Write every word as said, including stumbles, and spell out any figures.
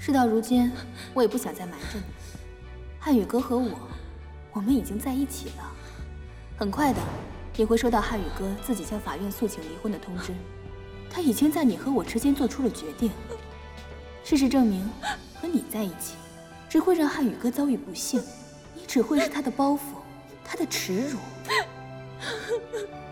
事到如今，我也不想再瞒着你。汉宇哥和我，我们已经在一起了。很快的，你会收到汉宇哥自己向法院诉请离婚的通知。他已经在你和我之间做出了决定。事实证明，和你在一起，只会让汉宇哥遭遇不幸，你只会是他的包袱，他的耻辱。